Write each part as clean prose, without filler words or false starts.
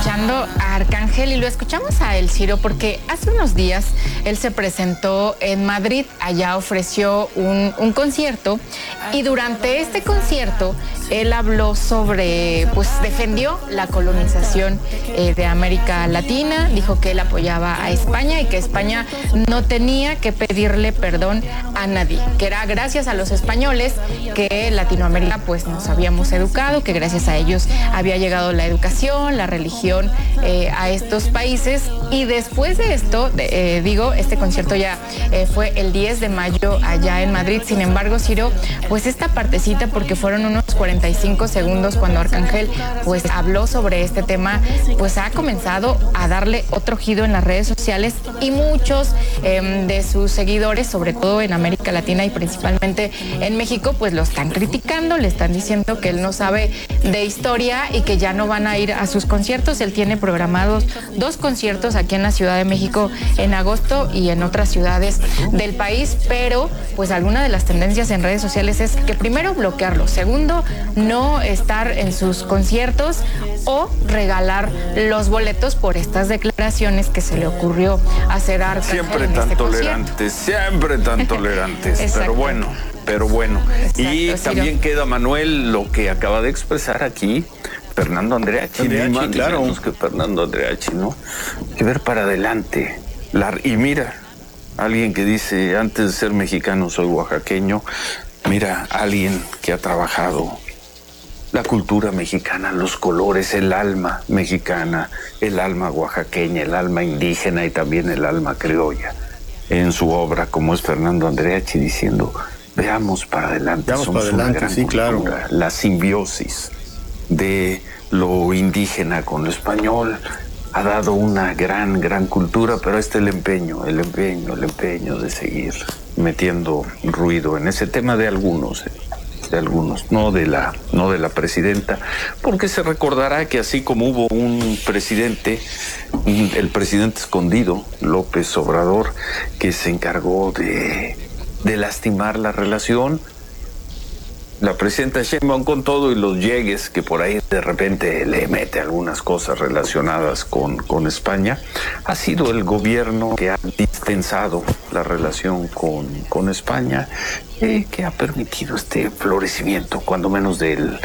escuchando a Arcángel y lo escuchamos a él, Ciro, porque hace unos días él se presentó en Madrid, allá ofreció un concierto y durante este concierto él habló sobre, pues defendió la colonización de América Latina, dijo que él apoyaba a España y que España no tenía que pedirle perdón a nadie, que era gracias a los españoles que Latinoamérica pues nos habíamos educado, que gracias a ellos había llegado la educación, la religión a estos países. Y después de esto, este concierto ya fue el 10 de mayo allá en Madrid. Sin embargo, Ciro, pues esta partecita, porque fueron unos 45 segundos cuando Arcángel pues habló sobre este tema, pues ha comenzado a darle otro giro en las redes sociales y muchos de sus seguidores, sobre todo en América Latina y principalmente en México, pues lo están criticando, le están diciendo que él no sabe de historia y que ya no van a ir a sus conciertos. Él tiene programados 2 conciertos aquí en la Ciudad de México en agosto y en otras ciudades del país, pero pues alguna de las tendencias en redes sociales es que primero bloquearlo, segundo no estar en sus conciertos o regalar los boletos por estas declaraciones que se le ocurrió hacer a Arcángel. Siempre tan tolerantes, pero bueno. Exacto, y también queda, Manuel, lo que acaba de expresar aquí Fernando Andreachi, claro, que Fernando Andreachi, ¿no? Que ver para adelante. Y mira, alguien que dice, antes de ser mexicano soy oaxaqueño, mira, alguien que ha trabajado la cultura mexicana, los colores, el alma mexicana, el alma oaxaqueña, el alma indígena y también el alma criolla en su obra, como es Fernando Andreachi, diciendo, veamos para adelante, somos una gran cultura, claro. La simbiosis de lo indígena con lo español ha dado una gran cultura, pero el empeño de seguir metiendo ruido en ese tema de algunos, no de la presidenta, porque se recordará que así como hubo un presidente, el presidente escondido, López Obrador, que se encargó de lastimar la relación, la presidenta Sheinbaum con todo y los llegues que por ahí de repente le mete algunas cosas relacionadas con España, ha sido el gobierno que ha dispensado la relación con España, que ha permitido este florecimiento, cuando menos del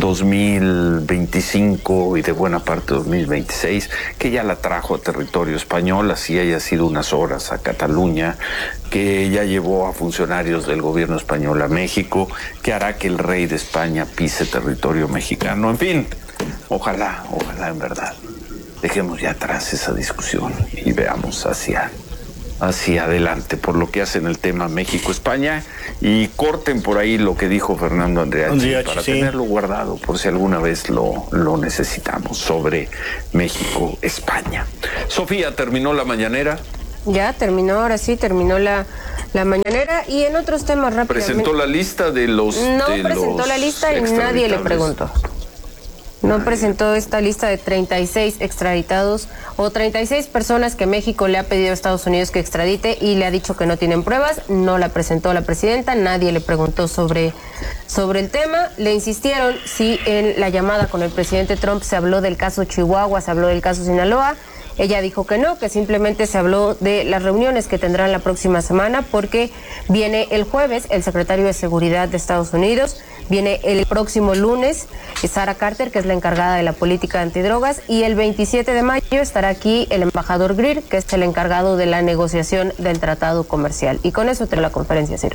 2025 y de buena parte 2026, que ya la trajo a territorio español, así haya sido unas horas a Cataluña, que ya llevó a funcionarios del gobierno español a México, que hará que el rey de España pise territorio mexicano. En fin, ojalá en verdad dejemos ya atrás esa discusión y veamos hacia adelante por lo que hace en el tema México-España, y corten por ahí lo que dijo Fernando Andreachi para tenerlo guardado por si alguna vez lo necesitamos, sobre México-España. Sofía, ¿terminó la mañanera? Ya terminó, ahora sí, terminó la mañanera. Y en otros temas rápidamente. ¿Presentó la lista de los presentó la lista y nadie le preguntó. No presentó esta lista de 36 extraditados o 36 personas que México le ha pedido a Estados Unidos que extradite y le ha dicho que no tienen pruebas. No la presentó la presidenta, nadie le preguntó sobre el tema. Le insistieron si en la llamada con el presidente Trump se habló del caso Chihuahua, se habló del caso Sinaloa. Ella dijo que no, que simplemente se habló de las reuniones que tendrán la próxima semana, porque viene el jueves el secretario de Seguridad de Estados Unidos, viene el próximo lunes Sarah Carter, que es la encargada de la política antidrogas, y el 27 de mayo estará aquí el embajador Greer, que es el encargado de la negociación del tratado comercial. Y con eso la conferencia, Ciro.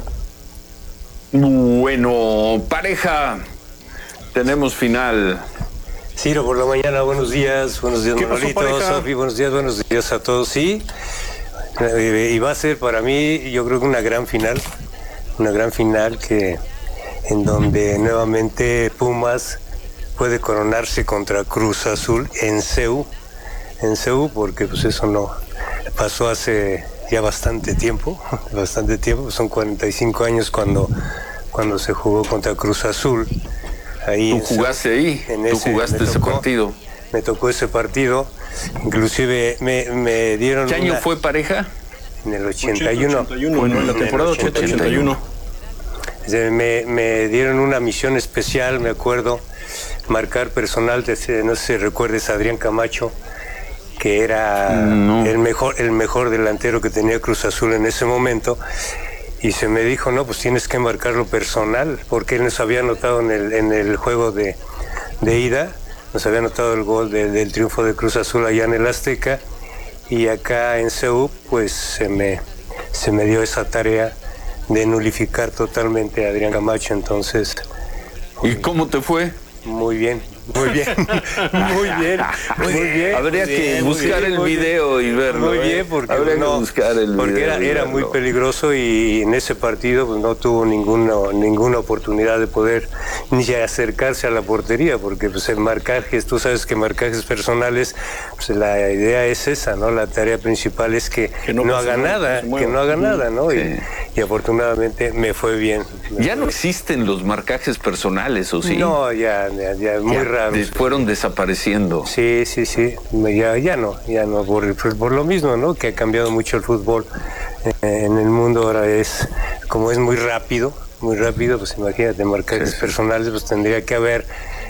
Bueno, pareja, tenemos final. Ciro, por la mañana, buenos días Manolito, Sofi, buenos días a todos. Sí, y va a ser para mí, yo creo que una gran final que en donde nuevamente Pumas puede coronarse contra Cruz Azul en CEU, porque pues eso no pasó hace ya bastante tiempo, son 45 años cuando se jugó contra Cruz Azul. Ahí ¿Tú jugaste ahí? ¿Tú jugaste ese partido? Me tocó ese partido, inclusive me dieron... ¿Qué año fue, pareja? En el 81. Bueno, en la temporada 81. Me dieron una misión especial, me acuerdo, marcar personal, no sé si recuerdes a Adrián Camacho, que era el mejor delantero que tenía Cruz Azul en ese momento, y se me dijo, no, pues tienes que marcarlo personal, porque él nos había anotado en el juego de ida, nos había anotado el gol del triunfo de Cruz Azul allá en el Azteca, y acá en CEU pues se me dio esa tarea de nulificar totalmente a Adrián Camacho. Entonces, ¿y cómo te fue? Muy bien. Muy bien. Habría que buscar el video y verlo. Muy bien, porque era muy peligroso, y en ese partido pues, no tuvo ninguna oportunidad de poder ni acercarse a la portería, porque pues en marcajes, tú sabes que marcajes personales, pues la idea es esa, ¿no? La tarea principal es que no haga nada, ¿no? Sí. Y afortunadamente me fue bien. Ya no existen los marcajes personales, ¿o sí? No, ya muy raro. Fueron desapareciendo. Sí, ya no, por lo mismo, ¿no? Que ha cambiado mucho el fútbol en el mundo. Ahora es muy rápido, pues imagínate, marcajes personales, pues tendría que haber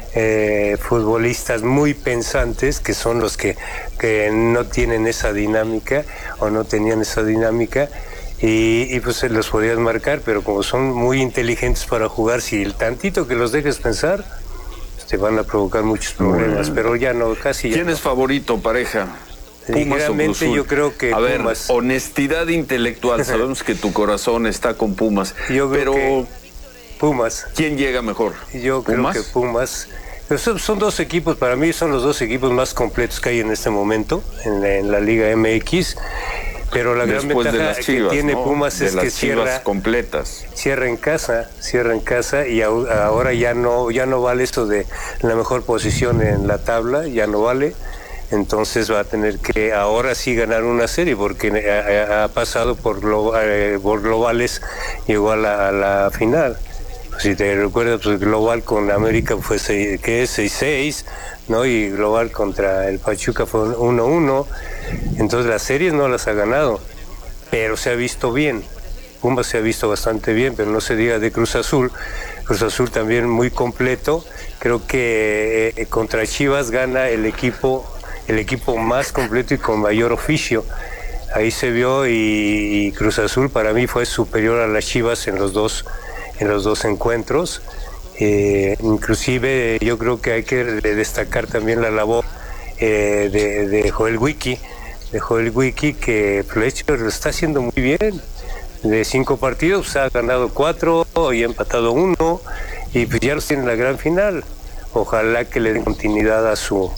futbolistas muy pensantes, que son los que no tienen esa dinámica o no tenían esa dinámica, y pues los podías marcar, pero como son muy inteligentes para jugar, si el tantito que los dejes pensar, te van a provocar muchos problemas, pero ya no, casi ya. ¿Quién es favorito, pareja? Pumas o Cruz Azul. Yo creo que a ver, Pumas. Honestidad intelectual, sabemos que tu corazón está con Pumas, pero que Pumas. ¿Quién llega mejor? Yo creo que Pumas. Son dos equipos, para mí son los dos equipos más completos que hay en este momento en la Liga MX. Pero la gran ventaja que tiene Pumas es que cierra en casa, y ahora ya no vale eso de la mejor posición en la tabla, ya no vale. Entonces va a tener que ahora sí ganar una serie, porque ha pasado por globales, llegó a la final. Si te recuerdas, pues global con América fue 6-6, ¿no? Y global contra el Pachuca fue 1-1. Entonces las series no las ha ganado, pero se ha visto bien. Pumas se ha visto bastante bien, pero no se diga de Cruz Azul. Cruz Azul también muy completo. Creo que contra Chivas gana el equipo más completo y con mayor oficio. Ahí se vio, y Cruz Azul para mí fue superior a las Chivas en los dos encuentros. Inclusive yo creo que hay que destacar también la labor de Joel Wiki, que Fletcher lo está haciendo muy bien. De 5 partidos ha ganado 4 y ha empatado 1, y pues ya los tiene en la gran final. Ojalá que le den continuidad a su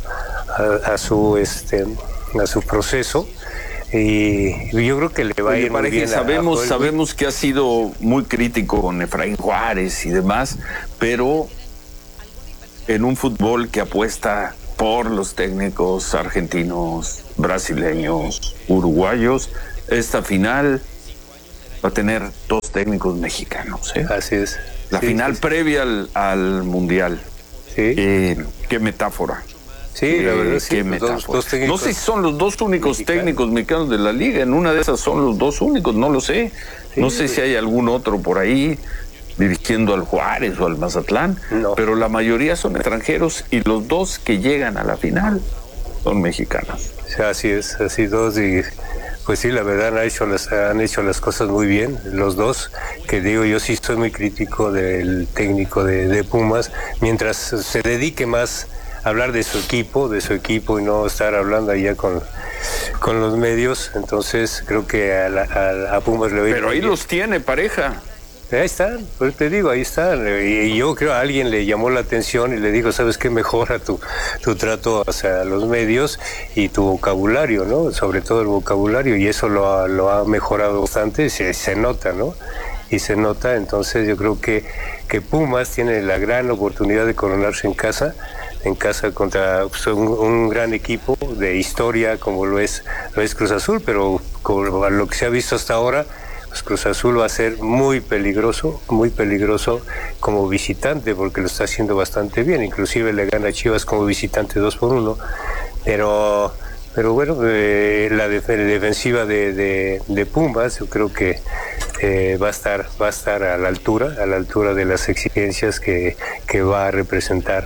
proceso, y yo creo que le va a ir muy bien. Sabemos que ha sido muy crítico con Efraín Juárez y demás, pero en un fútbol que apuesta por los técnicos argentinos, brasileños, uruguayos, esta final va a tener 2 técnicos mexicanos, ¿eh? Así es. La final previa al Mundial. Sí. Qué metáfora. Sí, la verdad, sí. No sé si son los 2 únicos técnicos mexicanos de la liga. En una de esas son los 2 únicos, no lo sé. Sí, no sé si hay algún otro por ahí dirigiendo al Juárez o al Mazatlán, pero la mayoría son extranjeros, y los 2 que llegan a la final son mexicanos. Sí, así es, así 2, y pues sí, la verdad han hecho las cosas muy bien, los 2, que digo, yo sí soy muy crítico del técnico de Pumas, mientras se dedique más a hablar de su equipo y no estar hablando allá con los medios. Entonces creo que a Pumas le va a ir. Pero ahí los tiene, pareja. Ahí están, pues te digo, ahí están. Y yo creo a alguien le llamó la atención y le dijo, ¿sabes qué? Mejora tu trato hacia los medios y tu vocabulario, ¿no? Sobre todo el vocabulario, y eso lo ha mejorado bastante, se nota, ¿no? Y se nota. Entonces yo creo que Pumas tiene la gran oportunidad de coronarse en casa contra un gran equipo de historia como lo es Cruz Azul, pero con lo que se ha visto hasta ahora, pues Cruz Azul va a ser muy peligroso como visitante, porque lo está haciendo bastante bien. Inclusive le gana a Chivas como visitante 2-1, pero bueno, la defensiva de Pumas, yo creo que va a estar a la altura de las exigencias que va a representar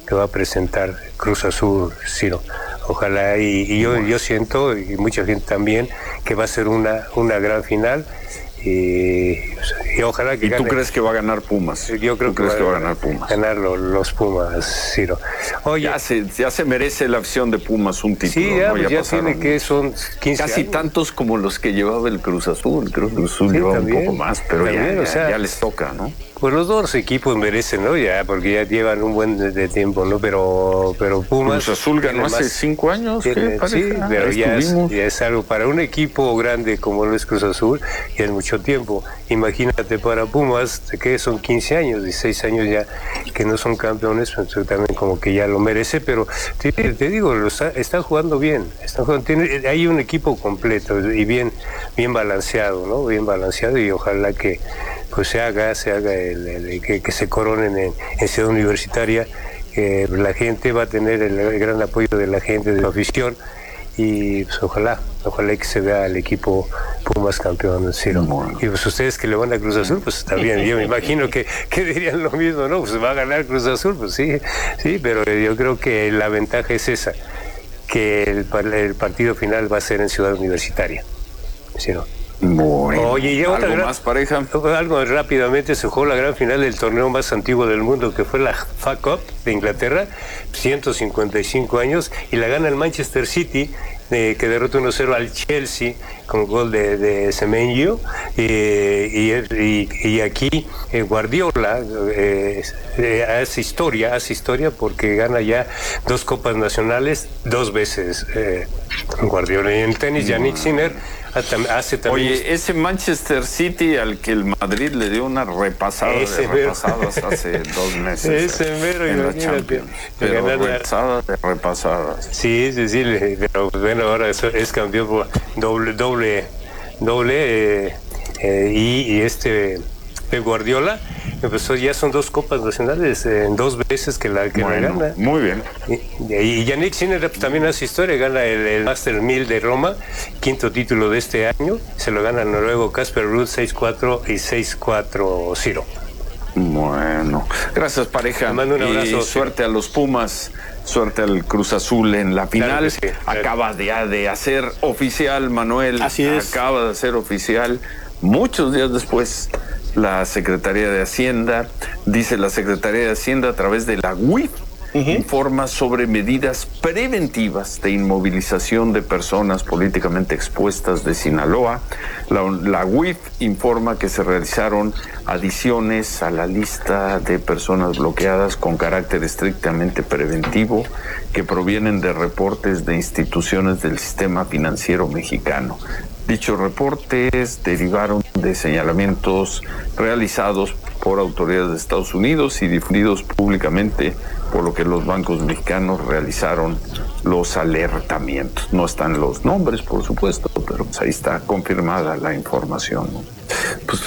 que va a presentar Cruz Azul, Ciro. Ojalá, y yo siento, y mucha gente también, que va a ser una gran final. Y ojalá que gane. ¿Y tú crees que va a ganar Pumas? Yo creo que va a ganar Pumas. Ganar los Pumas, Ciro. Oye, ya se merece la afición de Pumas un título. Sí, ya, ¿no? Ya tiene que son 15 casi años. Tantos como los que llevaba el Cruz Azul. El Cruz Azul llevaba también, un poco más, pero también, ya les toca, ¿no? Pues los dos equipos merecen, ¿no? Ya, porque ya llevan un buen de tiempo, ¿no? Pero Pumas... Cruz Azul ganó hace 5 años. Sí, pero ya es algo para un equipo grande como lo es Cruz Azul, ya es mucho tiempo. Imagínate para Pumas, que son 15 años, 16 años ya que no son campeones, pues también como que ya lo merece, pero te digo, están jugando bien. Hay un equipo completo y bien balanceado, ¿no? Bien balanceado, y ojalá que pues se haga que se coronen en Ciudad Universitaria. La gente va a tener el gran apoyo de la gente, de la afición, y pues ojalá que se vea el equipo Pumas campeón, Ciro. Y pues ustedes que le van a Cruz Azul, pues está bien. Yo me imagino que dirían lo mismo, ¿no? Pues va a ganar Cruz Azul, pues sí, pero yo creo que la ventaja es esa, que el partido final va a ser en Ciudad Universitaria, Ciro. Bueno, oye, y ¿algo más, pareja? Algo rápidamente, se jugó la gran final del torneo más antiguo del mundo, que fue la FA Cup de Inglaterra, 155 años, y la gana el Manchester City, que derrota 1-0 al Chelsea con gol de Semenyo, y aquí Guardiola hace historia porque gana ya 2 copas nacionales 2 veces. Guardiola. Y en tenis, Yannick Sinner hace también... Oye, ese Manchester City al que el Madrid le dio una repasada hace 2 meses. Ese mero, en la Champions. Pero repasadas. Sí, pero bueno, ahora es campeón doble y Pep Guardiola empezó, ya son 2 copas nacionales en 2 veces que la gana. Muy bien. Y Yannick Sinner también hace historia, gana el Master 1000 de Roma, 5º título de este año, se lo gana el noruego Casper Ruud 6-4 y 6-4 Ciro. Bueno, gracias, pareja. Te mando un abrazo. Y suerte a los Pumas, suerte al Cruz Azul en la final. Claro sí, claro. Acaba de hacer oficial, Manuel. Así es. Acaba de hacer oficial, muchos días después, la Secretaría de Hacienda. Dice la Secretaría de Hacienda a través de la UIF, informa sobre medidas preventivas de inmovilización de personas políticamente expuestas de Sinaloa. La UIF informa que se realizaron adiciones a la lista de personas bloqueadas con carácter estrictamente preventivo que provienen de reportes de instituciones del sistema financiero mexicano. Dichos reportes derivaron de señalamientos realizados por autoridades de Estados Unidos y difundidos públicamente, por lo que los bancos mexicanos realizaron los alertamientos. No están los nombres, por supuesto, pero pues ahí está confirmada la información, ¿no? Pues